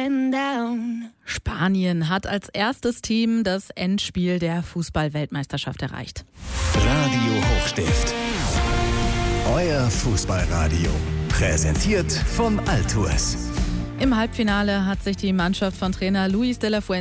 Spanien hat als erstes Team das Endspiel der Fußball-Weltmeisterschaft erreicht. Radio Hochstift. Euer Fußballradio. Präsentiert von Altours. Im Halbfinale hat sich die Mannschaft von Trainer Luis de la Fuente